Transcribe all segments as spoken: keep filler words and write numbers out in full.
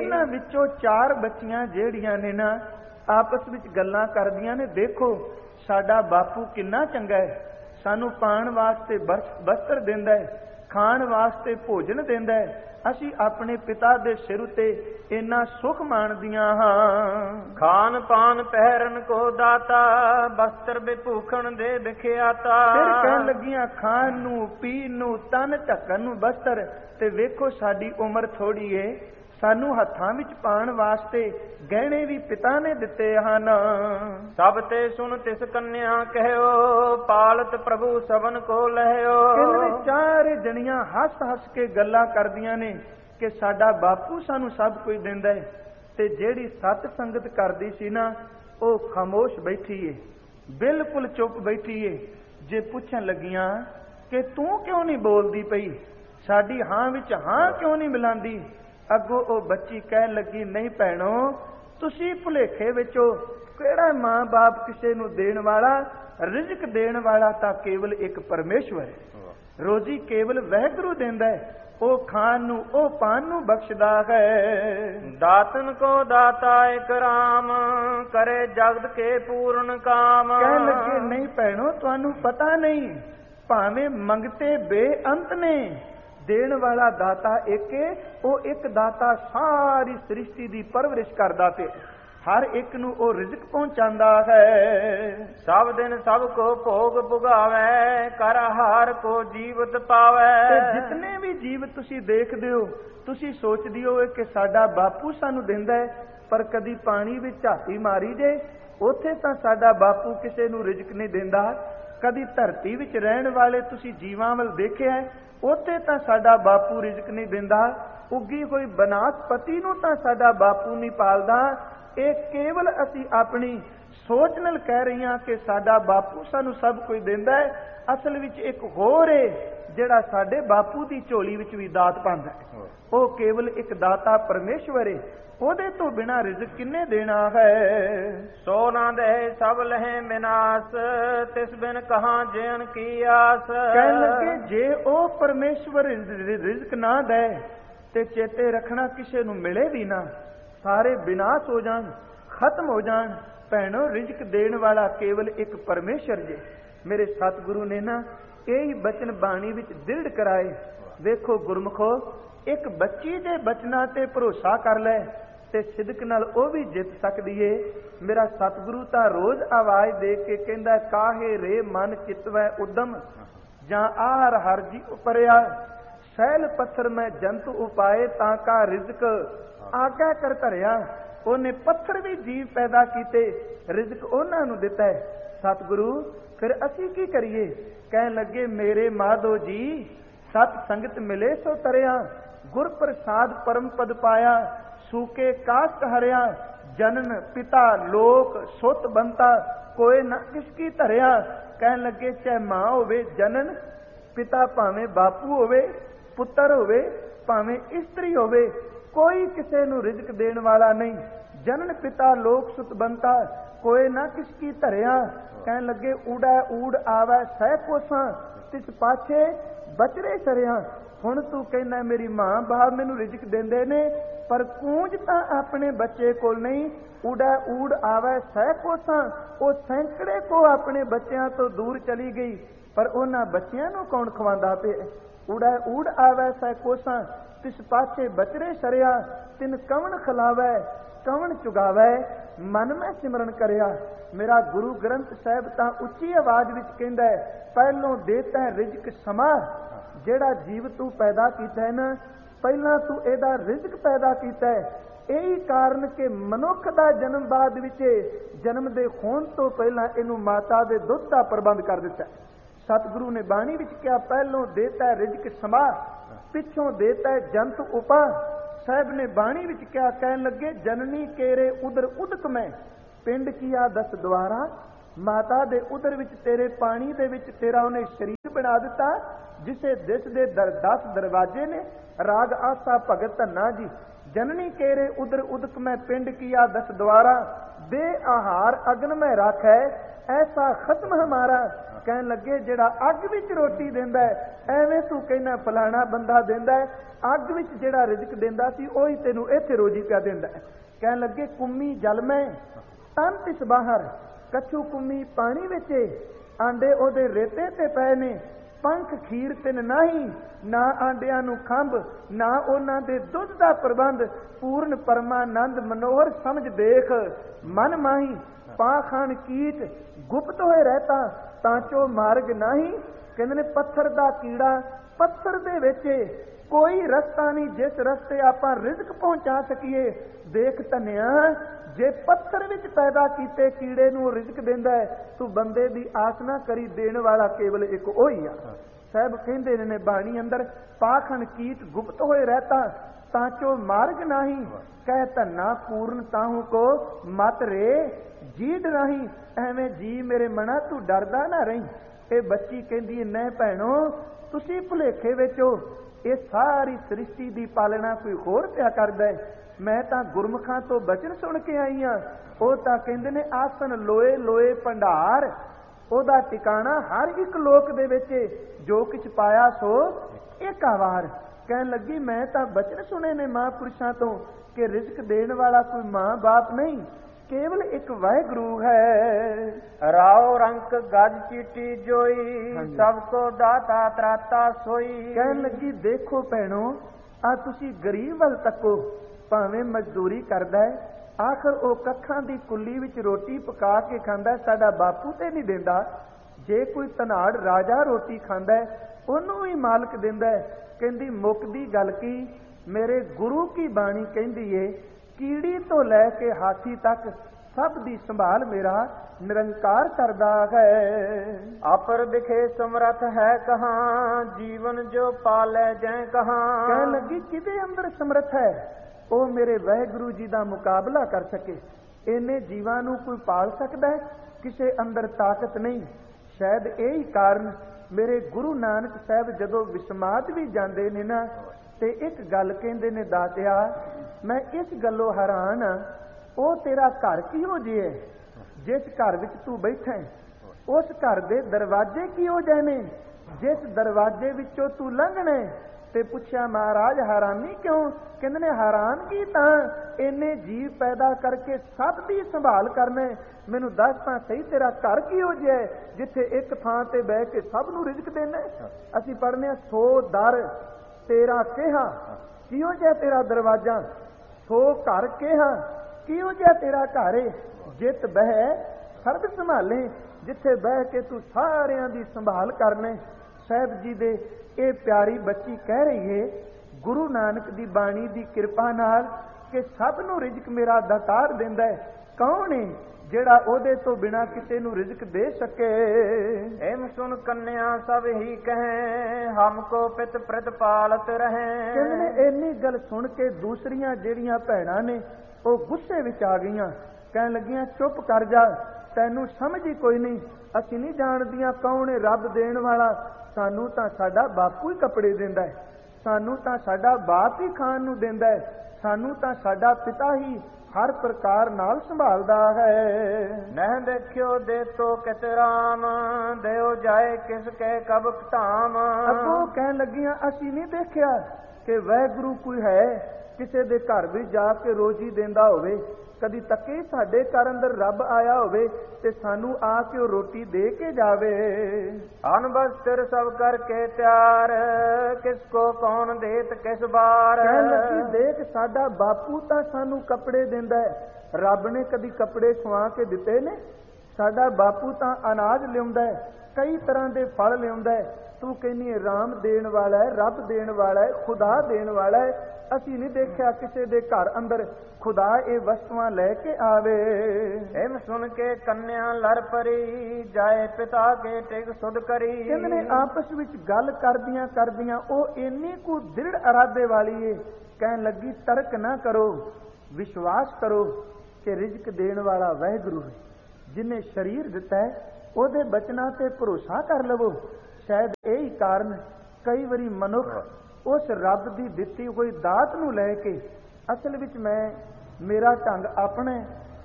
ਇਹਨਾਂ ਵਿੱਚੋਂ ਚਾਰ ਬੱਚੀਆਂ ਜਿਹੜੀਆਂ ਨੇ ਨਾ ਆਪਸ ਵਿੱਚ ਗੱਲਾਂ ਕਰਦੀਆਂ ਨੇ, ਦੇਖੋ ਸਾਡਾ ਬਾਪੂ ਕਿੰਨਾ ਚੰਗਾ ਹੈ, ਸਾਨੂੰ ਪਾਣ ਵਾਸਤੇ ਬਸਤਰ ਦਿੰਦਾ ਹੈ, ਖਾਣ ਵਾਸਤੇ ਭੋਜਨ ਦਿੰਦਾ ਹੈ, ਅਸੀਂ ਆਪਣੇ ਪਿਤਾ ਦੇ ਸਿਰ ਉਤੇ ਇੰਨਾ ਸੁਖ ਮਾਣਦੀਆਂ ਹਾਂ। ਖਾਨ ਪਾਨ ਪਹਿਰਨ ਕੋ ਦਾਤਾ, ਬਸਤਰ ਬਿਭੂਖਣ ਦੇ ਵਿਖਿਆਤਾ। ਫਿਰ ਕਹਿਣ ਲੱਗੀਆਂ ਖਾਣ ਨੂੰ, ਪੀਣ ਨੂੰ, ਤਨ ਢੱਕਣ ਨੂੰ ਬਸਤਰ, ਤੇ ਵੇਖੋ ਸਾਡੀ ਉਮਰ ਥੋੜੀ ਏ, ਸਾਨੂੰ ਹੱਥਾਂ ਵਿੱਚ ਪਾਣ ਵਾਸਤੇ ਗਹਿਣੇ ਵੀ ਪਿਤਾ ਨੇ ਦਿੱਤੇ ਹਨ। ਸਭ ਤੇ ਸੁਣ ਤਿਸ ਕੰਨਿਆ ਕਹਿਓ, ਪਾਲਤ ਪ੍ਰਭੂ ਸਭਨ ਕੋ ਲਹਿਓ। ਕਹਿੰਦੇ ਚਾਰ ਜਣੀਆਂ ਹੱਸ ਹੱਸ ਕੇ ਗੱਲਾਂ ਕਰਦੀਆਂ ਨੇ ਕਿ ਸਾਡਾ ਬਾਪੂ ਸਾਨੂੰ ਸਭ ਕੁਝ ਦਿੰਦਾ ਹੈ, ਤੇ ਜਿਹੜੀ ਸਤ ਸੰਗਤ ਕਰਦੀ ਸੀ ਨਾ ਉਹ ਖਾਮੋਸ਼ ਬੈਠੀ ਏ, ਬਿਲਕੁਲ ਚੁੱਪ ਬੈਠੀ ਏ। ਜੇ ਪੁੱਛਣ ਲੱਗੀਆਂ ਕਿ ਤੂੰ ਕਿਉਂ ਨਹੀਂ ਬੋਲਦੀ ਪਈ, ਸਾਡੀ ਹਾਂ ਵਿੱਚ ਹਾਂ ਕਿਉਂ ਨਹੀਂ ਮਿਲਾਂਦੀ, ਅੱਗੋਂ ਉਹ ਬੱਚੀ ਕਹਿਣ ਲੱਗੀ, ਨਹੀਂ ਭੈਣੋ, ਤੁਸੀਂ ਭੁਲੇਖੇ ਵਿੱਚੋਂ, ਕਿਹੜਾ ਮਾਂ ਬਾਪ ਕਿਸੇ ਨੂੰ ਦੇਣ ਵਾਲਾ, ਰਿਜ਼ਕ ਦੇਣ ਵਾਲਾ ਤਾਂ ਕੇਵਲ ਇੱਕ ਪਰਮੇਸ਼ਵਰ ਹੈ। ਰੋਜ਼ੀ ਕੇਵਲ ਵਾਹਿਗੁਰੂ ਦਿੰਦਾ ਹੈ, ਉਹ ਖਾਣ ਨੂੰ, ਉਹ ਪਾਣ ਨੂੰ ਬਖਸ਼ਦਾ ਹੈ। ਦਾਤਨ ਕੋ ਦਾਤਾ ਇਕ ਰਾਮ, ਕਰੇ ਜਗਤ ਕੇ ਪੂਰਨ ਕਾਮ। ਕਹਿਣ ਲੱਗੇ, ਨਹੀਂ ਭੈਣੋ, ਤੁਹਾਨੂੰ ਪਤਾ ਨਹੀਂ, ਭਾਵੇਂ ਮੰਗਤੇ ਬੇਅੰਤ ਨੇ, ਦੇਣ ਵਾਲਾ ਦਾਤਾ ਇੱਕ ਹੈ, ਉਹ ਇੱਕ ਦਾਤਾ ਸਾਰੀ ਸ੍ਰਿਸ਼ਟੀ ਦੀ ਪਰਵਰਿਸ਼ ਕਰਦਾ ਤੇ ਹਰ ਇੱਕ ਨੂੰ ਉਹ ਰਿਜ਼ਕ ਪਹੁੰਚਾਉਂਦਾ ਹੈ। ਸਭ ਦਿਨ ਸਭ ਕੋ ਭੋਗ ਭੁਗਾਵੇ, ਕਰ ਆਹਾਰ ਕੋ ਜੀਵਤ ਪਾਵੇ। ਤੇ ਜਿਤਨੇ ਵੀ ਜੀਵ ਤੁਸੀਂ ਦੇਖਦੇ ਹੋ, ਤੁਸੀਂ ਸੋਚਦੇ ਹੋ ਕਿ ਸਾਡਾ ਬਾਪੂ ਸਾਨੂੰ ਦਿੰਦਾ ਹੈ, ਪਰ ਕਦੀ ਪਾਣੀ ਵਿੱਚ ਝਾਤੀ ਮਾਰੀ ਜੇ, ਉੱਥੇ ਤਾਂ ਸਾਡਾ ਬਾਪੂ ਕਿਸੇ ਨੂੰ ਰਿਜ਼ਕ ਨਹੀਂ ਦਿੰਦਾ। ਕਦੀ ਧਰਤੀ ਵਿੱਚ ਰਹਿਣ ਵਾਲੇ ਤੁਸੀਂ ਜੀਵਾਂ ਵੱਲ ਦੇਖਿਆ, ਉੱਥੇ ਤਾਂ ਸਾਡਾ ਬਾਪੂ ਰਿਜ਼ਕ ਨਹੀਂ ਦਿੰਦਾ। ਉੱਗੀ ਹੋਈ ਬਨਾਸਪਤੀ ਨੂੰ ਤਾਂ ਸਾਡਾ ਬਾਪੂ ਨਹੀਂ ਪਾਲਦਾ। ਇਹ ਕੇਵਲ ਅਸੀਂ ਆਪਣੀ ਸੋਚ ਨਾਲ ਕਹਿ ਰਹੇ ਹਾਂ ਕਿ ਸਾਡਾ ਬਾਪੂ ਸਾਨੂੰ ਸਭ ਕੁਝ ਦਿੰਦਾ ਹੈ। ਅਸਲ ਵਿੱਚ ਇੱਕ ਹੋਰ ਏ ਜਿਹੜਾ ਸਾਡੇ ਬਾਪੂ ਦੀ ਝੋਲੀ ਵਿੱਚ ਵੀ ਦਾਤ ਪਾਉਂਦਾ ਹੈ, ਉਹ ਕੇਵਲ ਇੱਕ ਦਾਤਾ ਪਰਮੇਸ਼ਵਰ ਏ, ਉਹਦੇ ਤੋਂ ਬਿਨਾਂ ਰਿਜ਼ਕ ਕਿੰਨੇ ਦੇਣਾ ਹੈ। ਸੋ ਨਾ ਦੇ ਸਭ ਲਹੇ ਵਿਨਾਸ਼, ਤਿਸ ਬਿਨ ਕਹਾਂ ਜੀਣ ਕੀ ਆਸ। ਕਹਿਣ ਲੱਗੇ, ਜੇ ਉਹ ਪਰਮੇਸ਼ਵਰ ਰਿਜ਼ਕ ਨਾ ਦੇ ਤੇ ਚੇਤੇ ਰੱਖਣਾ ਕਿਸੇ ਨੂੰ ਮਿਲੇ ਵੀ ਨਾ, ਸਾਰੇ ਵਿਨਾਸ਼ ਹੋ ਜਾਣ, ਖਤਮ ਹੋ ਜਾਣ। ਭੈਣੋ, ਰਿਜ਼ਕ ਦੇਣ ਵਾਲਾ ਕੇਵਲ ਇੱਕ ਪਰਮੇਸ਼ਰ ਜੇ। ਮੇਰੇ ਸਤਿਗੁਰੂ ਨੇ ਨਾ ਇਹ ਬਚਨ ਬਾਣੀ ਵਿੱਚ ਦ੍ਰਿੜ ਕਰਾਏ। ਵੇਖੋ ਗੁਰਮੁਖੋ, ਇੱਕ ਬੱਚੀ ਦੇ ਬਚਨਾਂ ਤੇ ਭਰੋਸਾ ਕਰ ਲੈ ਤੇ ਸਿਦਕ ਨਾਲ ਉਹ ਵੀ ਜਿੱਤ ਸਕਦੀ ਏ। ਮੇਰਾ ਸਤਿਗੁਰੂ ਤਾਂ ਰੋਜ਼ ਆਵਾਜ਼ ਦੇ ਕੇ ਕਹਿੰਦਾ, ਕਾਹੇ ਰੇ ਮਨ ਚਿਤਵੈ ਉਦਮ, ਜਾਂ ਆਰ ਹਰ ਜੀ ਉਪਰਿਆ, ਸੈਲ ਪੱਥਰ ਮੈਂ ਜੰਤ ਉਪਾਏ, ਤਾਂ ਕਾ ਰਿਜ਼ਕ ਆਗਿਆ ਕਰ ਧਰਿਆ। ਉਹਨੇ ਪੱਥਰ ਵੀ ਜੀਵ ਪੈਦਾ ਕੀਤੇ, ਰਿਜ਼ਕ ਉਹਨਾਂ ਨੂੰ ਦਿੱਤਾ ਹੈ। ਸਤਿਗੁਰੂ, ਫਿਰ ਅਸੀਂ ਕੀ ਕਰੀਏ? ਕਹਿਣ ਲੱਗੇ, ਮੇਰੇ ਮਾਧੋ ਜੀ, ਸਤ ਸੰਗਤ ਮਿਲੇ ਸੋ ਤਰਿਆ, ਗੁਰ ਪ੍ਰਸਾਦ ਪਰਮ ਪਦ ਪਾਇਆ, ਸੂਕੇ ਕਾਸ਼ਟ ਹਰਿਆ, ਜਨਨ ਪਿਤਾ ਲੋਕ ਸੁਤ ਬੰਤਾ, ਕੋਏ ਨਾ ਕਿਸ ਕੀ ਧਰਿਆ। ਕਹਿਣ ਲੱਗੇ, ਚਾਹੇ ਮਾਂ ਹੋਵੇ ਜਨਨ, ਪਿਤਾ ਭਾਵੇਂ ਬਾਪੂ ਹੋਵੇ, ਪੁੱਤਰ ਹੋਵੇ, ਭਾਵੇਂ ਇਸਤਰੀ ਹੋਵੇ, ਕੋਈ ਕਿਸੇ ਨੂੰ ਰਿਜ਼ਕ ਦੇਣ ਵਾਲਾ ਨਹੀਂ। ਜਨਨ ਪਿਤਾ ਲੋਕ ਸੁਤ ਬੰਤਾ, ਕੋਏ ਨਾ ਕਿਸ ਕੀ ਧਰਿਆ। ਕਹਿਣ ਲੱਗੇ, ਊੜਾ ਊੜ ਆਵੈ ਸਹਿ ਕੋਸਾਂ, ਤਿਸ ਪਾਛੇ ਬਚਰੇ ਸਰਿਆ। ਹੁਣ ਤੂੰ ਕਹਿੰਦਾ ਮੇਰੀ ਮਾਂ ਬਾਪ ਮੈਨੂੰ ਰਿਜ਼ਕ ਦਿੰਦੇ ਨੇ, ਪਰ ਕੂੰਜ ਤਾਂ ਆਪਣੇ ਬੱਚੇ ਕੋਲ ਨਹੀਂ। ਊੜਾ ਊੜ ਆਵੈ ਸਹਿ ਕੋਸਾਂ, ਉਹ ਸੈਂਕੜੇ ਕੋ ਆਪਣੇ ਬੱਚਿਆਂ ਤੋਂ ਦੂਰ ਚਲੀ ਗਈ, ਪਰ ਉਹਨਾਂ ਬੱਚਿਆਂ ਨੂੰ ਕੌਣ ਖਵਾਉਂਦਾ ਪਿਆ? ਊੜਾ ਊੜ ਆਵੈ ਸਹਿ ਕੋਸਾਂ, ਤਿਸ ਪਾਛੇ ਬਚਰੇ ਸਰਿਆ। ਤਿਨ ਕਵਣ ਖਿਲਾਵੈ ਕਵਣ ਚੁਗਾਵੈ, ਮਨ ਮੈਂ ਸਿਮਰਨ ਕਰਿਆ। ਮੇਰਾ ਗੁਰੂ ਗ੍ਰੰਥ ਸਾਹਿਬ ਤਾਂ ਉੱਚੀ ਆਵਾਜ਼ ਵਿੱਚ ਕਹਿੰਦਾ ਹੈ, ਪਹਿਲੋਂ ਦੇਤਾ ਰਿਜ਼ਕ ਸਮਾ। ਜਿਹੜਾ ਜੀਵ ਤੂੰ ਪੈਦਾ ਕੀਤਾ ਹੈ ਨਾ, ਪਹਿਲਾਂ ਤੂੰ ਇਹਦਾ ਰਿਜ਼ਕ ਪੈਦਾ ਕੀਤਾ ਹੈ। ਇਹੀ ਕਾਰਨ ਕਿ ਮਨੁੱਖ ਦਾ ਜਨਮ ਬਾਅਦ ਵਿੱਚ, ਜਨਮ ਦੇ ਹੋਣ ਤੋਂ ਪਹਿਲਾਂ ਇਹਨੂੰ ਮਾਤਾ ਦੇ ਦੁੱਧ ਦਾ ਪ੍ਰਬੰਧ ਕਰ ਦਿੱਤਾ। ਸਤਿਗੁਰੂ ਨੇ ਬਾਣੀ ਵਿੱਚ ਕਿਹਾ, ਪਹਿਲੋਂ ਦੇਤਾ ਰਿਜ਼ਕ ਸਮਾ, ਪਿੱਛੋਂ ਦੇਤਾ ਜੰਤ ਉਪਾ। ਸਾਹਿਬ ਨੇ ਬਾਣੀ ਵਿੱਚ ਕਿਹਾ, ਕਹਿਣ ਲੱਗੇ, ਜਨਨੀ ਕੇਰੇ ਉਦਰ ਉਦਕ ਮੈਂ, ਪਿੰਡ ਕੀਆ ਦਸ ਦੁਆਰਾ। ਮਾਤਾ ਦੇ ਉਦਰ ਵਿੱਚ ਤੇਰੇ ਪਾਣੀ ਦੇ ਵਿੱਚ ਤੇਰਾ ਉਹਨੇ ਸਰੀਰ ਬਣਾ ਦਿੱਤਾ, ਜਿਸੇ ਦਿਸ ਦੇ ਦਰ ਦਸ ਦਰਵਾਜ਼ੇ ਨੇ। ਰਾਗ ਆਸਾ ਭਗਤ ਧੰਨਾ ਜੀ, जननी केरे उदर उदक में पिंड किया दस द्वारा, दे आहार अग्न में रख है ऐसा खत्म हमारा। कहन लगे जेड़ा अग विच रोटी देंदा है, एवें तू कहना फलाना बंदा देंदा है, अग विच जेड़ा रिजक देंदा सी ओही तेनू इत्थे रोजी पिया देंदा है। कहन लगे कुम्मी जल में तन तिस बाहर, कछू कुम्मी पानी विच, आंडे ओदे रेते ते पए ने, पंख खीर तिन नाही, ना आंडियां नू खंभ, ना उन्हां दे दुध दा प्रबंध, पूर्ण परमानंद मनोहर समझ देख मन माही, पाखान कीट गुप्त होए रहता तांचो मार्ग नाही। कहंदे ने पत्थर दा कीड़ा पत्थर दे विच, कोई रस्ता नहीं जिस रस्ते आपां रिजक पहुंचा सकीए। देख धनिया जे पत्थर विच पैदा कीते कीड़े नूं रिजक देंदा है, तू बंदे दी आस ना करी, देण वाला केवल एक ओही आ। साहब कहंदे ने बाणी अंदर, पाखन कीट गुप्त होए रहता तांचो मार्ग नाही, कह धन्ना पूर्ण ताहू को मत रे जी डराही। एवें जी मेरे मना तू डरदा ना रही। ये बच्ची कहंदी नहीं भैणो तुसी भुलेखे विच हो, ये सारी सृष्टि की पालना कोई होर पिया करदा है। मैं तां गुरमुखां तो बचन सुन के आई हाँ, वो तां कहंदे ने आसन लोए लोए भंडार, ओदा टिकाणा हर एक लोक दे विच, जो कुछ पाया सो एक वार। कहन लगी मैं तां बचन सुने ने महापुरुषां तो कि रिजक देण वाला कोई मां बाप नहीं, केवल एक वाहिगुरु है। राव रंक गज चीटी जोई, सबको दाता त्राता सोई। कहन लगी देखो भैणो आ तुसी गरीब वल तको, भावें मजदूरी करदा है, आखिर ओ कखां दी कुल्ली विच रोटी पका के खांदा है, साडा बापू ते नहीं देंदा। जे कोई धनाड़ राजा रोटी खांदा है ओनू ही मालक देंदा है। कहंदी मुकदी गल की मेरे गुरु की बाणी कहंदी है, कीड़ी तो लैके हाथी तक सब दी संभाल मेरा निरंकार करदा है। अपर दिखे समरथ है कहाँ, जीवन जो पाले जै कहाँ। कहन लगी किदे अंदर समर्थ है, ओ मेरे वाहिगुरु जी दा मुकाबला कर सके। इन्ने जीवां नूं कोई पाल सकदा है, किसे अंदर ताकत नहीं। शायद यही कारण मेरे गुरु नानक साहब जदों विस्माद भी जांदे ने ना, ते एक गल कहंदे ने दातिया मैं इस गल्लों हैरान हाँ, ओ तेरा घर किहो जिहा है, जिस घर विच तू बैठा है उस घर दे दरवाजे किहो जिहे ने, जिस दरवाजे विचों तू लंघना है। ते पुछया महाराज हैरानी क्यों? कहंदे ने हैरानगी तां इन्ने जीव पैदा करके सब दी संभाल करना, मैनू दस तां सही तेरा घर किहो जिहा है जिथे एक थां ते बह के सब नूं रिजक देना है। असीं पढ़ने सो दर तेरा केहा, किहो जिहा तेरा दरवाजा, सो घर केहा, किहो जिहा तेरा घर है, जित बह सर्ब संभाले, जिथे बह के तू सारियां दी संभाल करने। साहब जी दे ये प्यारी बच्ची कह रही है गुरु नानक दी बाणी दी कृपा नाल कि सब नूं रिजक मेरा दातार देंदा है। कौन है जेड़ा ओदे तो बिना किसी नूं रिजक दे सके। एम सुन कन्या सब ही कहें, हमको पित प्रतिपालत रहे। कहने इन्नी गल सुन के दूसरियां जेड़ियां भैणां ने वो गुस्से विच आ गईयां, कहन लगियां चुप कर जा, तैनू समझ ही कोई नहीं, असीं नहीं जाणदियां कौन है रब देण वाला। सानू तां साडा बापू ही कपड़े देंदा है, सानू तां साडा बाप ही खाण नूं देंदा है, सानू तां साडा पिता ही हर प्रकार नाल संभालदा है। नह देखियो दे तो कित राम, देओ जाए किसके कब धाम। अगों कहन लगियां असीं नहीं देखिया कि वाहिगुरू कोई है किसे दे घर भी जाके रोजी देंदा होवे, कदी तके साडे घर अंदर रब आया होवे ते सानू आके रोटी दे के जावे। अन वस्त्र सब करके तैयार, किसको कौन देत किस बार। कहन लगी देख साडा बापू तां सानू कपड़े देंदा है, रब ने कदी कपड़े सवा के दिते ने। साडा बापू तां अनाज लिआउंदा है, कई तरह दे फल लिआउंदा है, तू कहनी है राम देण वाला है, रब देण वाला है, खुदा देण वाला है। असीं नहीं देखिया किसे दे घर अंदर खुदा ये वस्तुआं लैके आवे। एम सुन के कन्या लड़ परी, जाए पिता के टिक सुध करी। कहंदे ने आपस विच गल करदियां करदियां ओ इन्नी कु दृढ़ इरादे वाली है, कहन लगी तर्क ना करो, विश्वास करो कि रिजक देण वाला वाहिगुरू है, जिन्हें शरीर दिता है ओदे बचनां ते भरोसा कर लवो। शायद यही कारण कई बारी मनुख उस रब दी दिती हुई दात नूं लैके ਅਸਲ ਵਿੱਚ ਮੈਂ ਮੇਰਾ ਢੰਗ ਆਪਣੇ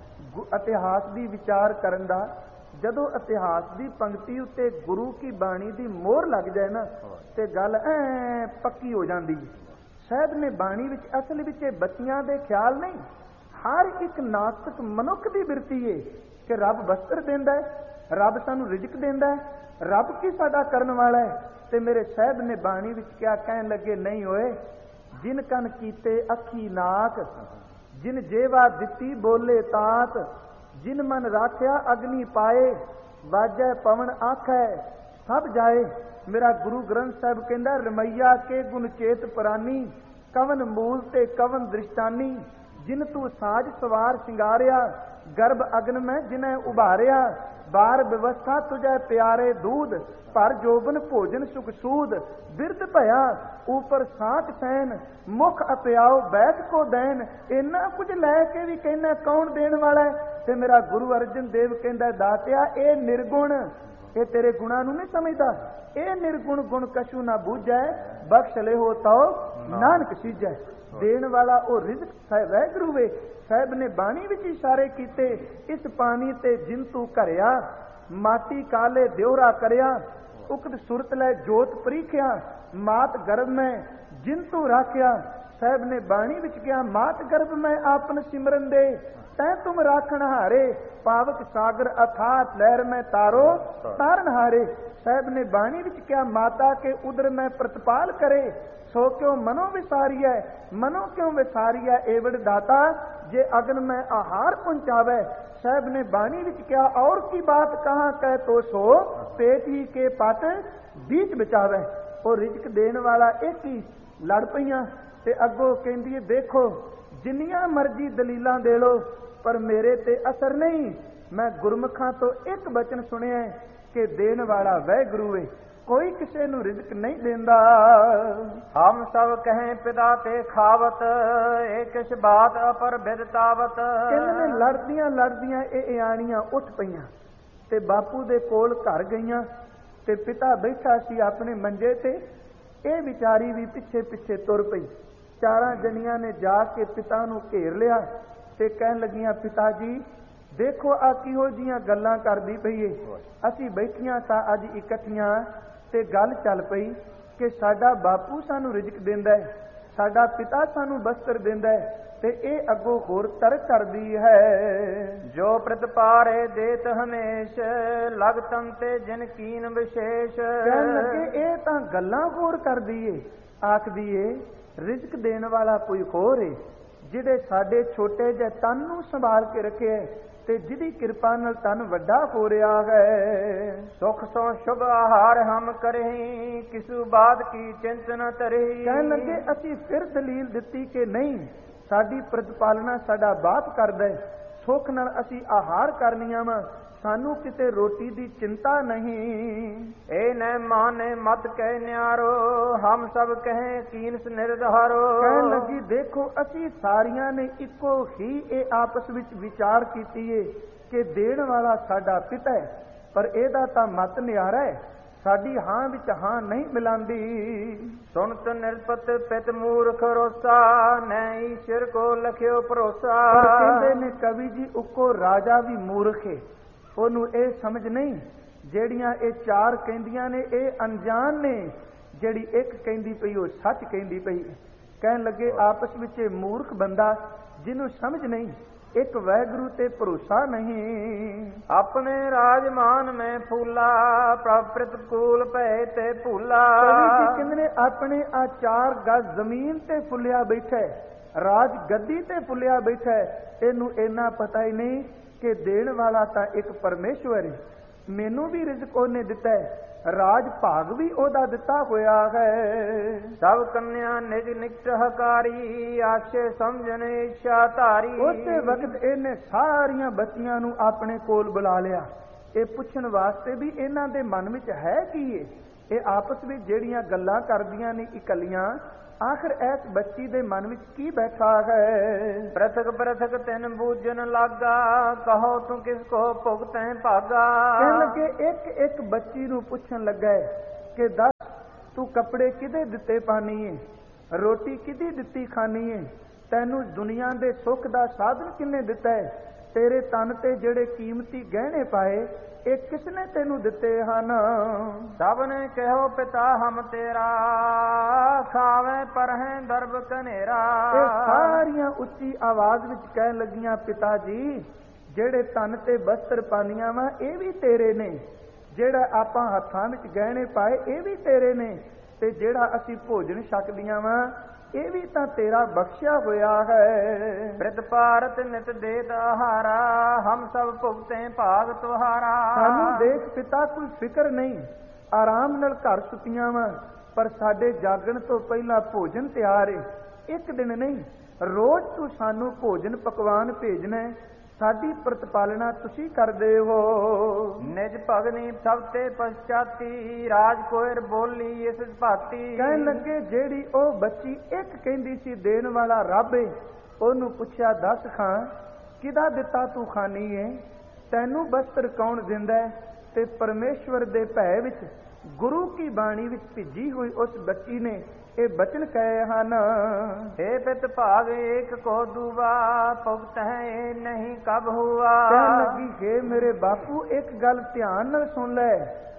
ਇਤਿਹਾਸ ਦੀ ਵਿਚਾਰ ਕਰਨ ਦਾ, ਜਦੋਂ ਇਤਿਹਾਸ ਦੀ ਪੰਕਤੀ ਉੱਤੇ ਗੁਰੂ ਕੀ ਬਾਣੀ ਦੀ ਮੋਹਰ ਲੱਗ ਜਾਏ ਨਾ ਤੇ ਗੱਲ ਐ ਪੱਕੀ ਹੋ ਜਾਂਦੀ ਹੈ। ਸਾਹਿਬ ਨੇ ਬਾਣੀ ਵਿੱਚ ਅਸਲ ਵਿੱਚ ਇਹ ਬੱਚਿਆਂ ਦੇ ਖਿਆਲ ਨਹੀਂ, ਹਰ ਇੱਕ ਨਾਸਤਿਕ ਮਨੁੱਖ ਦੀ ਬਿਰਤੀ ਏ ਕਿ ਰੱਬ ਵਸਤਰ ਦਿੰਦਾ ਹੈ, ਰੱਬ ਸਾਨੂੰ ਰਿਜ਼ਕ ਦਿੰਦਾ ਹੈ, ਰੱਬ ਕੀ ਸਾਡਾ ਕਰਨ ਵਾਲਾ ਹੈ। ਤੇ ਮੇਰੇ ਸਾਹਿਬ ਨੇ ਬਾਣੀ ਵਿੱਚ ਕਿਆ ਕਹਿਣ ਲੱਗੇ, ਨਹੀਂ ਹੋਏ ਜਿਨ ਕੰਨ ਕੀਤੇ ਅੱਖੀ ਨਾਕ, ਜਿਨ ਜੇਵਾ ਦਿੱਤੀ ਬੋਲੇ ਤਾਤ, ਜਿਨ ਮਨ ਰਾਖਿਆ ਅਗਨੀ ਪਾਏ, ਵਾਜੈ ਪਵਨ ਆਖੈ ਸਭ ਜਾਏ। ਮੇਰਾ ਗੁਰੂ ਗ੍ਰੰਥ ਸਾਹਿਬ ਕਹਿੰਦਾ, ਰਮਈਆ ਕੇ ਗੁਣ ਚੇਤ ਪ੍ਰਾਨੀ, ਕਵਨ ਮੂਲ ਤੇ ਕਵਨ ਦ੍ਰਿਸ਼ਟਾਨੀ, ਜਿਨ ਤੂੰ ਸਾਜ ਸਵਾਰ ਸ਼ਿੰਗਾਰਿਆ, ਗਰਭ ਅਗਨ ਮੈਂ ਜਿਨੈ ਉਭਾਰਿਆ, ਬਾਰ ਵਿਵਸਥਾ ਤੁਝੈ ਪਿਆਰੇ ਦੂਧ, ਪਰ ਜੋਬਨ ਭੋਜਨ ਸੁਖ ਸੂਦ, ਬਿਰਧ ਭਇਆ ਉਪਰ ਸਾਤ ਸੈਨ, ਮੁਖ ਅਪਿਆਓ ਬੈਠ ਕੋ ਦੇਨ। ਇੰਨਾ ਕੁਝ ਲੈ ਕੇ ਵੀ ਕਹਿੰਦਾ ਕੌਣ ਦੇਣ ਵਾਲਾ ਹੈ। ਤੇ ਮੇਰਾ ਗੁਰੂ ਅਰਜਨ ਦੇਵ ਕਹਿੰਦਾ, ਦਾਤਿਆ ਇਹ ਨਿਰਗੁਣ, ਇਹ ਤੇਰੇ ਗੁਣਾਂ ਨੂੰ ਨਹੀਂ ਸਮਝਦਾ, ਇਹ ਨਿਰਗੁਣ ਗੁਣ ਕਛੂ ਨਾ ਬੂਝੈ, ਬਖਸ਼ ਲੈ ਹੋ ਤਉ ਨਾਨਕ ਸੀਜੈ। ਦੇਣ ਵਾਲਾ ਉਹ ਰਿਜ਼ਕ ਵਾਹਿਗੁਰੂ ਵੇ। ਸਾਹਿਬ ਨੇ ਬਾਣੀ ਵਿੱਚ ਇਸ਼ਾਰੇ ਕੀਤੇ, ਇਸ ਪਾਣੀ ਤੇ ਜਿਨ ਤੂੰ ਘਰਿਆ, ਮਾਟੀ ਕਾਲੇ ਦਿਉਰਾ ਕਰਿਆ, ਉਕਤ ਸੁਰਤ ਲੈ ਜੋਤ ਪ੍ਰੀਖਿਆ, ਮਾਤ ਗਰਭ ਮੈਂ ਜਿਨ ਤੂੰ ਰਾਖਿਆ। ਸਾਹਿਬ ਨੇ ਬਾਣੀ ਵਿੱਚ ਕਿਹਾ, ਮਾਤ ਗਰਭ ਮੈਂ ਆਪਨ ਸਿਮਰਨ ਦੇ, ਤੈ ਤੁਮ ਰਾਖਣ ਹਾਰੇ, ਪਾਵਕ ਸਾਗਰ ਅਥਾਤ ਲਹਿਰ ਮੈਂ ਤਾਰੋ ਤਾਰਨ ਹਾਰੇ। ਸਾਹਿਬ ਨੇ ਬਾਣੀ ਵਿੱਚ ਕਿਹਾ, ਮਾਤਾ ਕੇ ਉਦਰ ਮੈਂ ਪ੍ਰਤਪਾਲ ਕਰੇ, ਸੋ ਕਿਉਂ ਮਨੋ ਵਿਸਾਰੀਐ, ਮਨੋ ਕਿਉਂ ਵਿਸਾਰੀਐ ਏਵੜ ਦਾਤਾ, ਜੇ ਅਗਨ ਮੈਂ ਆਹਾਰ ਪਹੁੰਚਾਵੇ। ਸਾਹਿਬ ਨੇ ਬਾਣੀ ਵਿੱਚ ਕਿਹਾ, ਔਰ ਕੀ ਬਾਤ ਕਹਾਂ ਕਹਿ ਤੋ ਸੋ, ਪੇਟ ਹੀ ਕੇ ਪਟ ਬੀਚ ਬਚਾਵੇ। ਉਹ ਰਿਜ਼ਕ ਦੇਣ ਵਾਲਾ ਇੱਕ ਹੀ। ਲੜ ਪਈਆਂ ਤੇ ਅੱਗੋਂ ਕਹਿੰਦੀ ਹੈ, ਦੇਖੋ ਜਿੰਨੀਆਂ ਮਰਜ਼ੀ ਦਲੀਲਾਂ ਦੇ ਲੋ, ਪਰ ਮੇਰੇ ਤੇ ਅਸਰ ਨਹੀਂ। ਮੈਂ ਗੁਰਮੁਖਾਂ ਤੋਂ ਇੱਕ ਬਚਨ ਸੁਣਿਆ ਕਿ ਦੇਣ ਵਾਲਾ ਵਾਹਿਗੁਰੂ ਏ, ਕੋਈ ਕਿਸੇ ਨੂੰ ਰਿਜ਼ਕ ਨਹੀਂ ਦਿੰਦਾ। ਹਮ ਸਭ ਕਹੇ ਪਿਤਾ ਤੇ ਖਾਵਤ, ਇਹ ਕਿਛ ਬਾਤ ਅਪਰ ਬਿਦਤਾਵਤ। ਕਹਿੰਦੇ ਨੇ ਲੜਦੀਆਂ ਲੜਦੀਆਂ ਇਹ ਇਆਣੀਆਂ ਉੱਠ ਪਈਆਂ ਤੇ ਬਾਪੂ ਦੇ ਕੋਲ ਘਰ ਗਈਆਂ ਤੇ ਪਿਤਾ ਬੈਠਾ ਸੀ ਆਪਣੇ ਮੰਜੇ ਤੇ, ਇਹ ਵਿਚਾਰੀ ਵੀ ਪਿੱਛੇ ਪਿੱਛੇ ਤੁਰ ਪਈ। ਚਾਰਾਂ ਜਣੀਆਂ ਨੇ ਜਾ ਕੇ ਪਿਤਾ ਨੂੰ ਘੇਰ ਲਿਆ ਤੇ ਕਹਿਣ ਲੱਗੀਆਂ, ਪਿਤਾ ਜੀ ਦੇਖੋ ਆ ਕਿਹੋ ਜੀਆਂ ਗੱਲਾਂ ਕਰਦੀ ਪਈ ਏ। ਅਸੀਂ ਬੈਠੀਆਂ ਤਾਂ ਅੱਜ ਇਕੱਠੀਆਂ ਤੇ ਗੱਲ ਚੱਲ ਪਈ ਕਿ ਸਾਡਾ ਬਾਪੂ ਸਾਨੂੰ ਰਿਜ਼ਕ ਦਿੰਦਾ ਹੈ, ਸਾਡਾ ਪਿਤਾ ਸਾਨੂੰ ਬਸਤਰ ਦਿੰਦਾ ਹੈ, ਤੇ ਇਹ ਅੱਗੋਂ ਹੋਰ ਤਰਕ ਕਰਦੀ ਹੈ। ਜੋ ਪ੍ਰਤਪਾਰੇ ਦੇਤ ਹਮੇਸ਼, ਲਗ ਤਨ ਤੇ ਜਿਨ ਕੀਨ ਵਿਸ਼ੇਸ਼। ਕਹਿਣ ਲੱਗੇ ਇਹ ਤਾਂ ਗੱਲਾਂ ਹੋਰ ਕਰਦੀ ਏ, ਆਖਦੀ ਏ ਰਿਜ਼ਕ ਦੇਣ ਵਾਲਾ ਕੋਈ ਹੋਰ ਏ, ਜਿਹੜੇ ਸਾਡੇ ਛੋਟੇ ਜਿਹੇ ਤਨ ਨੂੰ ਸੰਭਾਲ ਕੇ ਰੱਖਿਆ ਤੇ ਜਿਹਦੀ ਕਿਰਪਾ ਨਾਲ ਤਨ ਵੱਡਾ ਹੋ ਰਿਹਾ ਹੈ। ਸੁਖ ਸੋ ਸ਼ੁਭ ਆਹਾਰ ਹਮ ਕਰਹੀਂ, ਕਿਸੂ ਬਾਤ ਕੀ ਚਿੰਤ ਨ ਤਰਹੀ। ਕਹਿਣ ਲੱਗੇ ਅਸੀਂ ਫਿਰ ਦਲੀਲ ਦਿੱਤੀ ਕਿ ਨਹੀਂ, ਸਾਡੀ ਪ੍ਰਤਪਾਲਨਾ ਸਾਡਾ ਬਾਪ ਕਰਦਾ ਹੈ, ਸੁੱਖ ਨਾਲ ਅਸੀਂ ਆਹਾਰ ਕਰਨੀਆਂ ਵਾ, ਸਾਨੂੰ ਕਿਤੇ ਰੋਟੀ ਦੀ ਚਿੰਤਾ ਨਹੀਂ। ਇਹ ਨ ਮਾਨੇ ਮਤ ਕਹਿ ਨਿਆਰੋ, ਹਮ ਸਭ ਕਹੇ ਕੀਨਸ ਨਿਰਧਾਰੋ। ਕਹਿਣ ਲੱਗੀ ਦੇਖੋ ਅਸੀਂ ਸਾਰੀਆਂ ਨੇ ਇੱਕੋ ਹੀ ਇਹ ਆਪਸ ਵਿੱਚ ਵਿਚਾਰ ਕੀਤੀ ਏ ਕਿ ਦੇਣ ਵਾਲਾ ਸਾਡਾ ਪਿਤਾ ਹੈ, ਪਰ ਇਹਦਾ ਤਾਂ ਮਤ ਨਿਆਰਾ ਹੈ, ਸਾਡੀ ਹਾਂ ਵਿੱਚ ਹਾਂ ਨਹੀਂ ਮਿਲਾਂਦੀ। ਸੁਣਤ ਨਿਰਪਤ ਪਿਤ ਮੂਰਖ ਰੋਸਾ, ਨੈ ਈਸ਼ਰ ਕੋ ਲਖਿਓ ਭਰੋਸਾ। ਕਹਿੰਦੇ ਨੇ ਕਵੀ ਜੀ ਉੱਕੋ ਰਾਜਾ ਵੀ ਮੂਰਖ ਹੈ, ਉਹਨੂੰ ਇਹ ਸਮਝ ਨਹੀਂ। ਜਿਹੜੀਆਂ ਇਹ ਚਾਰ ਕਹਿੰਦੀਆਂ ਨੇ ਇਹ ਅਣਜਾਣ ਨੇ, ਜਿਹੜੀ ਇੱਕ ਕਹਿੰਦੀ ਪਈ ਉਹ ਸੱਚ ਕਹਿੰਦੀ ਪਈ। ਕਹਿਣ ਲੱਗੇ ਆਪਸ ਵਿੱਚ ਇਹ ਮੂਰਖ ਬੰਦਾ ਜਿਹਨੂੰ ਸਮਝ ਨਹੀਂ, ਇੱਕ ਵਾਹਿਗੁਰੂ ਤੇ ਭਰੋਸਾ ਨਹੀਂ। ਆਪਣੇ ਰਾਜਮਾਨ ਮੈਂ ਫੂਲਾ, ਪ੍ਰਭ ਪ੍ਰਤਕੂਲ ਭਏ ਤੇ ਭੂਲਾ। ਕਹਿੰਦੇ ਨੇ ਆਪਣੇ ਆ ਚਾਰ ਗਜ਼ ਜ਼ਮੀਨ ਤੇ ਫੁੱਲਿਆ ਬੈਠਾ, ਰਾਜ ਗੱਦੀ ਤੇ ਫੁੱਲਿਆ ਬੈਠਾ, ਇਹਨੂੰ ਇੰਨਾ ਪਤਾ ਹੀ ਨਹੀਂ ਕਿ ਦੇਣ ਵਾਲਾ ਤਾਂ ਇੱਕ ਪਰਮੇਸ਼ਵਰ ਹੈ, ਮੈਨੂੰ ਵੀ ਰਿਜ਼ਕ ਉਹਨੇ ਦਿੱਤਾ ਹੈ, ਰਾਜ ਭਾਗ ਵੀ ਉਹਦਾ ਦਿੱਤਾ ਹੋਇਆ ਹੈ। ਸਭ ਕੰਨਿਆ ਨਿਜ ਨਿਕਟ ਹਕਾਰੀ, ਆਖੇ ਸਮਝਣ ਇੱਛਾ ਧਾਰੀ। ਉਸੇ ਵਕਤ ਇਹਨੇ ਸਾਰੀਆਂ ਬੱਚੀਆਂ ਨੂੰ ਆਪਣੇ ਕੋਲ ਬੁਲਾ ਲਿਆ, ਇਹ ਪੁੱਛਣ ਵਾਸਤੇ ਵੀ ਇਹਨਾਂ ਦੇ ਮਨ ਵਿੱਚ ਹੈ ਕੀ ਏ। ਇਹ ਆਪਸ ਵਿੱਚ ਜਿਹੜੀਆਂ ਗੱਲਾਂ ਕਰਦੀਆਂ ਨੇ ਇਕੱਲੀਆਂ, ਆਖਰ ਇਸ ਬੱਚੀ ਦੇ ਮਨ ਵਿੱਚ ਕੀ ਬੈਠਾ ਹੈ। ਪ੍ਰਥਕ ਪ੍ਰਥਕ ਤਿਨ ਬੂਝਨ ਲਾਗਾ, ਕਹੋ ਤੂੰ ਕਿਸ ਕੋ ਭੁਗਤੈ ਭਾਗਾ। ਕਹਿਣ ਲੱਗੇ ਇੱਕ ਇੱਕ ਬੱਚੀ ਨੂੰ ਪੁੱਛਣ ਲੱਗਾ ਕਿ ਦੱਸ ਤੂੰ ਕੱਪੜੇ ਕਿਹਦੇ ਦਿੱਤੇ ਪਾਣੀ ਏ, ਰੋਟੀ ਕਿਹਦੀ ਦਿੱਤੀ ਖਾਣੀ ਏ, ਤੈਨੂੰ ਦੁਨੀਆ ਦੇ ਸੁੱਖ ਦਾ ਸਾਧਨ ਕਿੰਨੇ ਦਿੱਤਾ ਹੈ? ਤੇਰੇ ਤਨ ਤੇ ਜਿਹੜੇ ਕੀਮਤੀ ਗਹਿਣੇ ਪਾਏ ਇਹ ਕਿਸਨੇ ਤੈਨੂੰ ਦਿੱਤੇ ਹਨ? ਸਭ ਨੇ ਕਹੋ ਪਿਤਾ ਹਮ ਤੇਰਾ, ਖਾਵੇਂ ਪਰਹੇ ਦਰਬ ਕਨੇਰਾ। ਇਹ ਸਾਰੀਆਂ ਉੱਚੀ ਆਵਾਜ਼ ਵਿੱਚ ਕਹਿਣ ਲੱਗੀਆਂ, ਪਿਤਾ ਜੀ ਜਿਹੜੇ ਤਨ ਤੇ ਬਸਤਰ ਪਾਨੀਆਂ ਵਾ ਇਹ ਵੀ ਤੇਰੇ ਨੇ, ਜਿਹੜਾ ਆਪਾਂ ਹੱਥਾਂ ਵਿੱਚ ਗਹਿਣੇ ਪਾਏ ਇਹ ਵੀ ਤੇਰੇ ਨੇ, ਤੇ ਜਿਹੜਾ ਅਸੀਂ ਭੋਜਨ ਛਕਦੀਆਂ ਵਾ ਇਹ ਵੀ ਤਾਂ ਤੇਰਾ ਬਖਸ਼ਿਆ ਹੋਇਆ ਹੈ। ਬ੍ਰਿਧ ਭਾਰਤ ਨਿਤ ਦੇਤ ਆਹਾਰਾ, ਹਮ ਸਭ ਭੁਗਤੇ ਭਾਗ ਤੁਹਾਰਾ। ਸਾਨੂੰ ਦੇਖ ਪਿਤਾ ਕੋਈ ਫਿਕਰ ਨਹੀਂ, ਆਰਾਮ ਨਾਲ ਘਰ ਸੁੱਤੀਆਂ ਵਾ, ਪਰ ਸਾਡੇ ਜਾਗਣ ਤੋਂ ਪਹਿਲਾਂ ਭੋਜਨ ਤਿਆਰ ਏ। ਇੱਕ ਦਿਨ ਨਹੀਂ, ਰੋਜ਼ ਤੂੰ ਸਾਨੂੰ ਭੋਜਨ ਪਕਵਾਨ ਭੇਜਣਾ, ਸਾਡੀ ਪ੍ਰਤਪਾਲਨਾ ਤੁਸੀਂ ਕਰਦੇ ਹੋ। ਨਿਜ ਭਗਨੀ ਸਭ ਤੇ ਪਛਾਤੀ, ਰਾਜ ਕੋਇਰ ਬੋਲੀ ਇਸ ਭਾਤੀ। ਕਹਿਣ ਲੱਗੇ ਜਿਹੜੀ ਉਹ ਬੱਚੀ ਇੱਕ ਕਹਿੰਦੀ ਸੀ ਦੇਣ ਵਾਲਾ ਰੱਬ ਏ, ਉਹਨੂੰ ਪੁੱਛਿਆ ਦੱਸ ਖਾਂ ਕਿਹਦਾ ਦਿੱਤਾ ਤੂੰ ਖਾਨੀ ਏ? ਤੈਨੂੰ ਬਸਤਰ ਕੌਣ ਦਿੰਦਾ ਹੈ? ਤੇ ਪਰਮੇਸ਼ਵਰ ਦੇ ਭੈ ਵਿੱਚ ਗੁਰੂ ਕੀ ਬਾਣੀ ਵਿੱਚ ਭਿੱਜੀ ਹੋਈ ਉਸ ਬੱਚੀ ਨੇ ਇਹ ਬਚਨ ਕਹੇ ਹਨ, हे ਪਿਤ ਭਾਗ ਏਕ ਕੋ ਦੂਆ, ਭੁਗਤ ਹੈ ਨਹੀਂ ਕਬ ਹੁਆ। ਕਹਿਣ ਲੱਗੀ ਕਿ ਮੇਰੇ ਬਾਪੂ ਇੱਕ ਗੱਲ ਧਿਆਨ ਨਾਲ ਸੁਣ ਲੈ,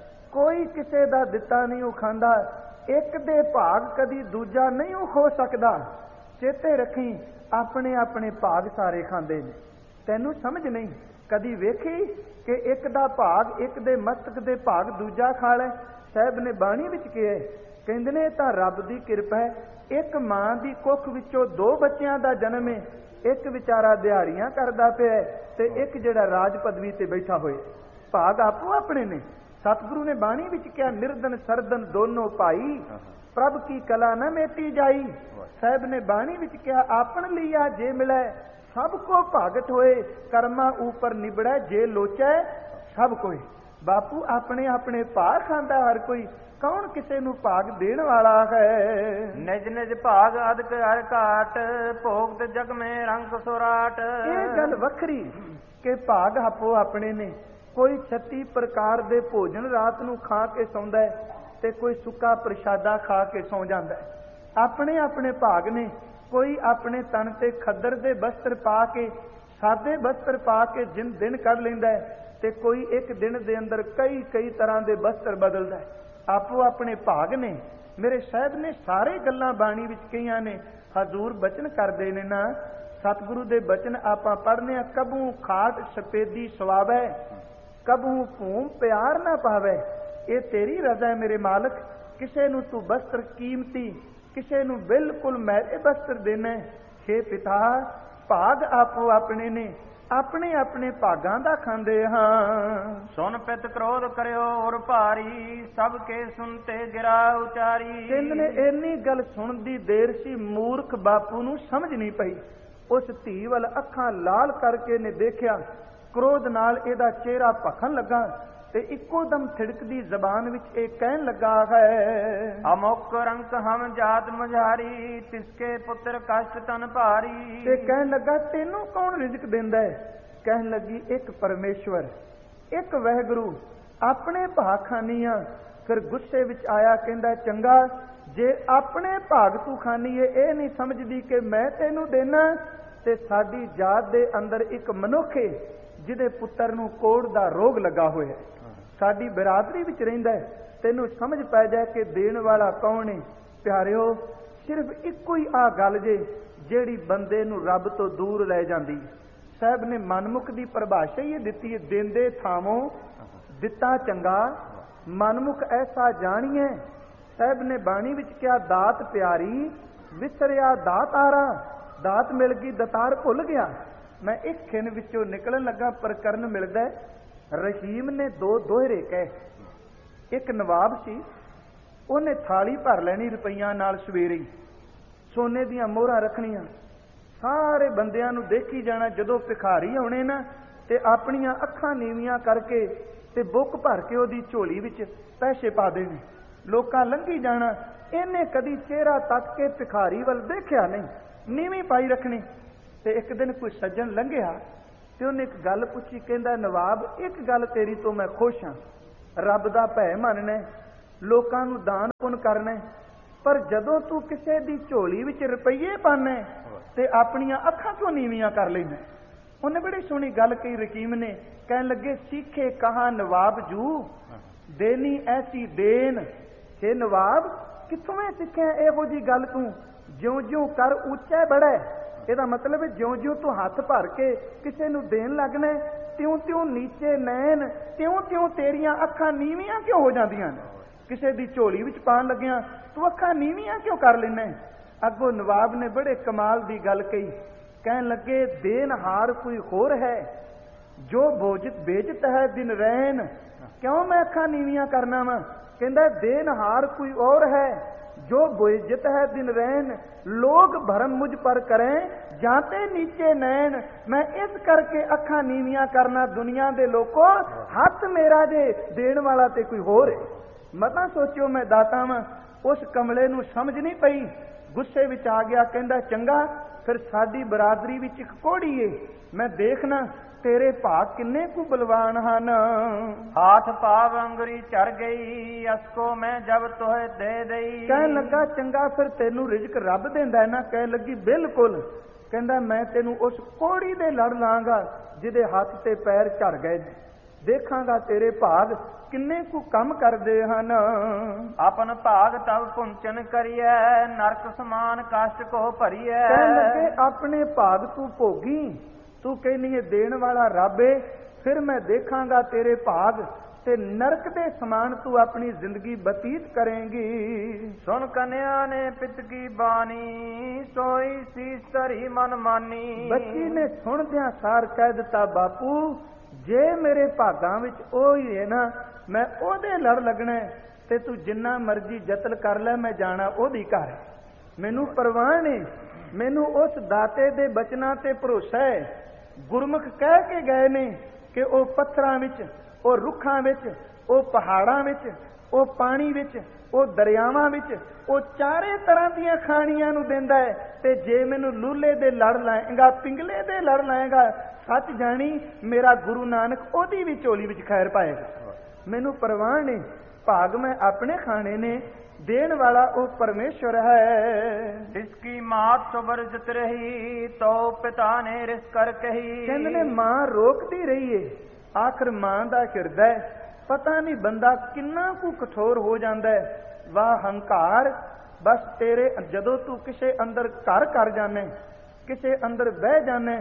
ਕੋਈ ਕਿਸੇ ਦਾ ਦਿੱਤਾ ਨਹੀਂ ਉਹ ਖਾਂਦਾ, ਇੱਕ ਦੇ ਭਾਗ ਕਦੀ ਦੂਜਾ ਨਹੀਂ ਉਹ ਖੋ ਸਕਦਾ। ਚੇਤੇ ਰੱਖੀ ਆਪਣੇ ਆਪਣੇ ਭਾਗ ਸਾਰੇ ਖਾਂਦੇ ਨੇ, ਤੈਨੂੰ ਸਮਝ ਨਹੀਂ ਕਦੀ ਵੇਖੀ ਕਿ ਇੱਕ ਦਾ ਭਾਗ ਇੱਕ ਦੇ ਮਸਤਕ ਦੇ ਭਾਗ ਦੂਜਾ ਖਾ ਲੈ। ਸਾਹਿਬ ਨੇ ਬਾਣੀ ਵਿੱਚ ਕਿਹਾ, ਕਹਿੰਦੇ ਨੇ ਤਾਂ ਰੱਬ ਦੀ ਕਿਰਪਾ ਹੈ, ਇੱਕ ਮਾਂ ਦੀ ਕੁੱਖ ਵਿੱਚੋਂ ਦੋ ਬੱਚਿਆਂ ਦਾ ਜਨਮ ਹੈ, ਇੱਕ ਵਿਚਾਰਾ ਦਿਹਾੜੀਆਂ ਕਰਦਾ ਪਿਆ ਤੇ ਇੱਕ ਜਿਹੜਾ ਰਾਜ ਪਦਵੀ ਤੇ ਬੈਠਾ ਹੋਏ, ਭਾਗ ਆਪੋ ਆਪਣੇ ਨੇ। ਸਤਿਗੁਰੂ ਨੇ ਬਾਣੀ ਵਿੱਚ ਕਿਹਾ, ਨਿਰਦਨ ਸਰਦਨ ਦੋਨੋਂ ਭਾਈ, ਪ੍ਰਭ ਕੀ ਕਲਾ ਨਾ ਮੇਟੀ ਜਾਈ। ਸਾਹਿਬ ਨੇ ਬਾਣੀ ਵਿੱਚ ਕਿਹਾ, ਆਪਣ ਲਿਆ ਜੇ ਮਿਲੈ ਸਭ ਕੋ ਭਾਗਤ ਹੋਏ, ਕਰਮਾ ਉਪਰ ਨਿਬੜੈ ਜੇ ਲੋਚੈ ਸਭ ਕੋਈ। ਬਾਪੂ ਆਪਣੇ ਆਪਣੇ ਭਾਗ ਖਾਂਦਾ ਹਰ ਕੋਈ, ਕੌਣ ਕਿਸੇ ਨੂੰ ਭਾਗ ਦੇਣ ਵਾਲਾ ਹੈ? ਨਿਜ ਨਿਜ ਭਾਗ ਅਦਕ ਹਰ ਘਾਟ, ਭੋਗਤ ਜਗ ਮੇ ਰੰਗ ਸੁਰਾਟ। ਇਹ ਗੱਲ ਵੱਖਰੀ ਕਿ ਭਾਗ ਆਪੋ ਆਪਣੇ ਨੇ, ਕੋਈ ਛੱਤੀ ਪ੍ਰਕਾਰ ਦੇ ਭੋਜਨ ਰਾਤ ਨੂੰ ਖਾ ਕੇ ਸੌਂਦਾ ਹੈ ਤੇ ਕੋਈ ਸੁੱਕਾ ਪ੍ਰਸ਼ਾਦਾ ਖਾ ਕੇ ਸੌਂ ਜਾਂਦਾ ਹੈ। ਆਪਣੇ ਆਪਣੇ ਭਾਗ ਨੇ, ਕੋਈ ਆਪਣੇ ਤਨ ਤੇ ਖੱਦਰ ਦੇ ਬਸਤਰ ਪਾ ਕੇ, ਸਾਦੇ ਬਸਤਰ ਪਾ ਕੇ ਜਿਨ ਦਿਨ ਕੱਢ ਲੈਂਦਾ ਹੈ, ਤੇ ਕੋਈ ਇੱਕ ਦਿਨ ਦੇ ਅੰਦਰ ਕਈ ਕਈ ਤਰ੍ਹਾਂ ਦੇ ਬਸਤਰ ਬਦਲਦਾ ਹੈ। ਆਪੋ ਆਪਣੇ ਭਾਗ ਨੇ। ਮੇਰੇ ਸਾਹਿਬ ਨੇ ਸਾਰੇ ਗੱਲਾਂ ਬਾਣੀ ਵਿੱਚ ਕਹੀਆਂ ਨੇ, ਹਜ਼ੂਰ ਬਚਨ ਕਰਦੇ ਨੇ ਨਾ, ਸਤਿਗੁਰੂ ਦੇ ਬਚਨ ਆਪਾਂ ਪੜ੍ਹਨੇ ਆ, ਕਬੂ ਖਾਟ ਸਪੇਦੀ ਸਵਾਵੈ, ਕਬੂ ਭੂਮ ਪਿਆਰ ਨਾ ਪਾਵੈ। ਇਹ ਤੇਰੀ ਰਜ਼ਾ ਹੈ ਮੇਰੇ ਮਾਲਕ, ਕਿਸੇ ਨੂੰ ਤੂੰ ਬਸਤਰ ਕੀਮਤੀ, ਕਿਸੇ ਨੂੰ ਬਿਲਕੁਲ ਮੈਲੇ ਬਸਤਰ ਦੇਣਾ। ਹੇ ਪਿਤਾ, ਭਾਗ ਆਪੋ ਆਪਣੇ ਨੇ, ਆਪਣੇ ਆਪਣੇ ਭਾਗਾਂ ਦਾ ਖਾਂਦੇ ਹਾਂ। ਸੁਨ ਪਿਤ ਕ੍ਰੋਧ ਕਰਿਓ ਔਰ ਭਾਰੀ, ਸਭ ਕੇ ਸੁਨਤੇ ਗਿਰਾ ਉਚਾਰੀ। ਕਹਿੰਦੇ ਨੇ ਇੰਨੀ ਗੱਲ ਸੁਣਨ ਦੀ ਦੇਰ ਸੀ, ਮੂਰਖ ਬਾਪੂ ਨੂੰ ਸਮਝ ਨਹੀਂ ਪਈ। ਉਸ ਧੀ ਵੱਲ ਅੱਖਾਂ ਲਾਲ ਕਰਕੇ ਨੇ ਦੇਖਿਆ, ਕ੍ਰੋਧ ਨਾਲ ਇਹਦਾ ਚਿਹਰਾ ਭਖਣ ਲੱਗਾ ਤੇ ਇੱਕੋ ਦਮ ਥਿੜਕਦੀ ਜ਼ਬਾਨ ਵਿੱਚ ਇਹ ਕਹਿਣ ਲੱਗਾ ਹੈ, ਅਮੁਕ ਰੰਕ ਹਮ ਜਾਤ ਮੁਝਾਰੀ, ਤਿਸਕੇ ਪੁੱਤਰ ਕਸ਼ਟ ਤਨ ਭਾਰੀ। ਤੇ ਕਹਿਣ ਲੱਗਾ ਤੈਨੂੰ ਕੌਣ ਰਿਜ਼ਕ ਦਿੰਦਾ ਹੈ? ਕਹਿਣ ਲੱਗੀ ਇੱਕ ਪਰਮੇਸ਼ਵਰ, ਇੱਕ ਵਾਹਿਗੁਰੂ, ਆਪਣੇ ਭਾਗ ਖਾਨੀਆਂ। ਫਿਰ ਗੁੱਸੇ ਵਿੱਚ ਆਇਆ, ਕਹਿੰਦਾ ਚੰਗਾ ਜੇ ਆਪਣੇ ਭਾਗ ਤੂੰ ਖਾਨੀ ਏ, ਇਹ ਨਹੀਂ ਸਮਝਦੀ ਕਿ ਮੈਂ ਤੈਨੂੰ ਦੇਣਾ। ਤੇ ਸਾਡੀ ਜਾਤ ਦੇ ਅੰਦਰ ਇੱਕ ਮਨੁੱਖ ਏ ਜਿਹਦੇ ਪੁੱਤਰ ਨੂੰ ਕੋੜ ਦਾ ਰੋਗ ਲੱਗਾ ਹੋਇਆ, ਸਾਡੀ ਬਰਾਦਰੀ ਵਿੱਚ ਰਹਿੰਦਾ ਹੈ, ਤੈਨੂੰ ਸਮਝ ਪੈ ਜਾਏ ਕਿ ਦੇਣ ਵਾਲਾ ਕੌਣ ਹੈ। ਪਿਆਰਿਓ, ਸਿਰਫ ਇੱਕੋ ਹੀ ਆ ਗੱਲ ਜੇ ਜਿਹੜੀ ਬੰਦੇ ਨੂੰ ਰੱਬ ਤੋਂ ਦੂਰ ਲੈ ਜਾਂਦੀ। ਸਾਹਿਬ ਨੇ ਮਨਮੁਖ ਦੀ ਪਰਿਭਾਸ਼ਾ ਹੀ ਦਿੱਤੀ ਹੈ, ਦਿੰਦੇ ਥਾਵੋਂ ਦਿੱਤਾ ਚੰਗਾ, ਮਨਮੁਖ ਐਸਾ ਜਾਣੀਏ। ਸਾਹਿਬ ਨੇ ਬਾਣੀ ਵਿੱਚ ਕਿਹਾ, ਦਾਤ ਪਿਆਰੀ ਵਿਸਰਿਆ ਦਾਤਾਰਾ, ਦਾਤ ਮਿਲ ਗਈ ਦਤਾਰ ਭੁੱਲ ਗਿਆ। ਮੈਂ ਇੱਕ ਖਿਣ ਵਿੱਚੋਂ ਨਿਕਲਣ ਲੱਗਾ, ਪ੍ਰਕਰਨ ਮਿਲਦਾ, ਰਹੀਮ ਨੇ ਦੋ ਦੋਹਰੇ ਕਹੇ। ਇੱਕ ਨਵਾਬ ਸੀ, ਉਹਨੇ ਥਾਲੀ ਭਰ ਲੈਣੀ ਰੁਪਈਆਂ ਨਾਲ, ਸਵੇਰੇ ਸੋਨੇ ਦੀਆਂ ਮੋਹਰਾਂ ਰੱਖਣੀਆਂ, ਸਾਰੇ ਬੰਦਿਆਂ ਨੂੰ ਦੇਖੀ ਜਾਣਾ। ਜਦੋਂ ਭਿਖਾਰੀ ਆਉਣੇ ਨਾ ਤੇ ਆਪਣੀਆਂ ਅੱਖਾਂ ਨੀਵੀਆਂ ਕਰਕੇ ਤੇ ਬੁੱਕ ਭਰ ਕੇ ਉਹਦੀ ਝੋਲੀ ਵਿੱਚ ਪੈਸੇ ਪਾ ਦੇਣੇ, ਲੋਕਾਂ ਲੰਘੀ ਜਾਣਾ। ਇਹਨੇ ਕਦੀ ਚਿਹਰਾ ਤੱਕ ਕੇ ਭਿਖਾਰੀ ਵੱਲ ਦੇਖਿਆ ਨਹੀਂ, ਨੀਵੀਂ ਪਾਈ ਰੱਖਣੀ। ਤੇ ਇੱਕ ਦਿਨ ਕੋਈ ਸੱਜਣ ਲੰਘਿਆ ਤੇ ਉਹਨੇ ਇੱਕ ਗੱਲ ਪੁੱਛੀ, ਕਹਿੰਦਾ ਨਵਾਬ ਇੱਕ ਗੱਲ ਤੇਰੀ ਤੋਂ ਮੈਂ ਖੁਸ਼ ਹਾਂ, ਰੱਬ ਦਾ ਭੈ ਮੰਨਣਾ, ਲੋਕਾਂ ਨੂੰ ਦਾਨ ਪੁੰਨ ਕਰਨਾ, ਪਰ ਜਦੋਂ ਤੂੰ ਕਿਸੇ ਦੀ ਝੋਲੀ ਵਿੱਚ ਰੁਪਈਏ ਪਾਣਾ ਤੇ ਆਪਣੀਆਂ ਅੱਖਾਂ ਕਿਉਂ ਨੀਵੀਆਂ ਕਰ ਲੈਂਦਾ? ਉਹਨੇ ਬੜੀ ਸੋਹਣੀ ਗੱਲ ਕਹੀ ਰਕੀਮ ਨੇ, ਕਹਿਣ ਲੱਗੇ ਸਿੱਖੇ ਕਹਾ ਨਵਾਬ ਜੂ ਦੇਨੀ ਐਸੀ ਦੇਨ। ਛੇ ਨਵਾਬ ਕਿੱਥੋਂ ਮੈਂ ਸਿੱਖਿਆ ਇਹੋ ਜੀ ਗੱਲ ਤੂੰ? ਜਿਉਂ ਜਿਉਂ ਕਰ ਉੱਚਾ ਬੜਾ। ਇਹਦਾ ਮਤਲਬ ਜਿਉਂ ਜਿਉਂ ਤੂੰ ਹੱਥ ਭਰ ਕੇ ਕਿਸੇ ਨੂੰ ਦੇਣ ਲੱਗਣਾ, ਤਿਉਂ ਤਿਉਂ ਨੀਚੇ ਨੈਣ, ਤਿਉਂ ਤਿਉਂ ਤੇਰੀਆਂ ਅੱਖਾਂ ਨੀਵੀਆਂ ਕਿਉਂ ਹੋ ਜਾਂਦੀਆਂ ਨੇ? ਕਿਸੇ ਦੀ ਝੋਲੀ ਵਿੱਚ ਪਾਣ ਲੱਗਿਆ ਤੂੰ ਅੱਖਾਂ ਨੀਵੀਆਂ ਕਿਉਂ ਕਰ ਲੈਣਾ? ਅੱਗੋਂ ਨਵਾਬ ਨੇ ਬੜੇ ਕਮਾਲ ਦੀ ਗੱਲ ਕਹੀ, ਕਹਿਣ ਲੱਗੇ ਦੇਨਹਾਰ ਕੋਈ ਹੋਰ ਹੈ ਜੋ ਬੋਜਤ ਬੇਜਤ ਹੈ ਦਿਨ ਰਹਿਣ। ਕਿਉਂ ਮੈਂ ਅੱਖਾਂ ਨੀਵੀਆਂ ਕਰਨਾ ਵਾ? ਕਹਿੰਦਾ ਦੇਨਹਾਰ ਕੋਈ और है जो बोइज्जत है दिन रहन। लोग भरम मुझ पर करें जाते नीचे नैन। मैं इस करके अखा नीवियां करना दुनिया दे लोगों, हथ मेरा जे देन वाला ते कोई होर है। मता सोचियो मैं दाता वां। उस कमले नूं समझ नहीं पई, गुस्से विच आ गया, कहंदा चंगा फिर साडी बरादरी विच इक कोड़ी है, मैं देखना तेरे भाग किन्ने कु बलवान हन। हाथ पाव अंगुरी चढ़ गई असको मैं जब तोहे दे दई। कहन लगा चंगा फिर तेनू रिजक रब देंदा है ना? कह लगी बिल्कुल। कहंदा मैं तेनू उस कोड़ी दे लड़ लांगा जिदे हाथ ते पैर झड़ गए, देखांगा तेरे भाग किन्ने कु कम करदे हन। अपन भाग तब पुंचन करिए नरक समान कष्ट को भरिए। कहन लगे अपने भाग तू भोगी, तू कहनी है देने वाला रब है, फिर मैं देखांगा तेरे भाग ते नरक दे समान तू अपनी जिंदगी बतीत करेंगी। सुन कन्या ने पित की बानी सोई शीस धरी मन मानी। बच्ची ने सुन दिया सार कह दिता बापू जे मेरे भागां विच ओ ही है ना, मैं ओदे लड़ लगना ते तू जिन्ना मर्जी जतन कर ले, मैं जाना ओदी घर है। मैनू परवाह नहीं, मैनू उस दाते दे बचना ते भरोसा है। गुरमुख कह के गए ने कि ओ पत्थरां विच, ओ रुखां विच, ओ पहाड़ां विच, ओ पानी विच, ओ दरियावां विच, ओ चारे तरह दियां खाणियां नूं देंदा है। ते जे मैनू लूले दे लड़ लाएगा, पिंगले दे लड़ लाएगा, सच जानी मेरा गुरु नानक ओदी भी झोली विच खैर पाएगा। मैनू परवाह नहीं, भाग मैं अपने खाने ने, देन वाला वो परमेश्वर है। इसकी मात तो वर्जित रही तो पिता ने रिस कर कही। कहंदे ने मां रोकती रही है, आखिर मां दा हिरदा पता नहीं बंदा किन्ना कु कठोर हो जांदा है। वाह हंकार, बस तेरे जदों तू किसे अंदर घर कर जाने, किसे अंदर बह जाने,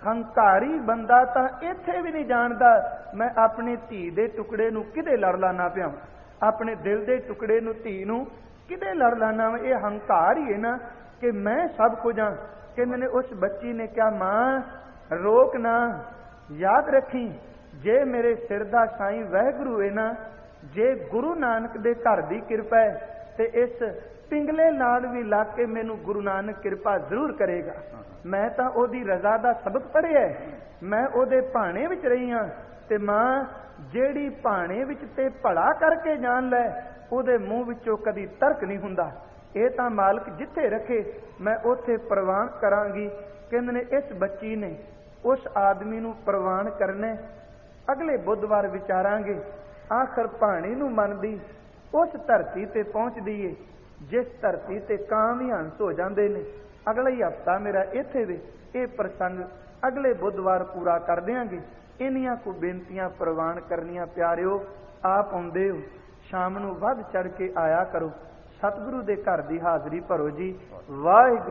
हंकारी बंदा तां इत्थे भी नहीं जानदा मैं अपनी धी दे टुकड़े नूं किदे लड़ लाना पिया, अपने दिल दे टुकड़े नूं धी नूं किदे लड़ लाना। ये हंकार ही है ना कि मैं सब कुछ हाँ। कहंदे ने उस बच्ची ने क्या मां रोक ना, याद रखी जे मेरे सिर दा साईं वाहिगुरू है ना, जे गुरु नानक दे घर दी कृपा है ते इस पिंगले नाल भी लग के मैनू गुरु नानक कृपा जरूर करेगा। मैं तां ओदी रजा दा सबक पढ़िया है, मैं ओदे भाणे विच रही हाँ। ते मां जेड़ी भाणे विच ते भला करके जान लै ओदे मूँह विचों कदी तर्क नहीं हुंदा। ये तां मालक जिथे रखे मैं उथे प्रवान करांगी। कहंदे ने इस बच्ची ने उस आदमी नूं प्रवान करने, अगले बुधवार विचारांगे। आखिर भाणे नूं मनदी उस धरती ते पहुंचदी है जिस धरती ते ਕਾਂ भी हंस हो जांदे ने। अगला ही हफ्ता मेरा इत्थे वे ये प्रसंग अगले बुधवार पूरा कर देंगे। इन्नियां को बेनतियां प्रवान करनियां प्यारिओ, आप आउंदे हो शाम नूं वध चढ़ के आया करो, सतगुरु दे घर दी हाजरी भरो जी। वाहिगुरू।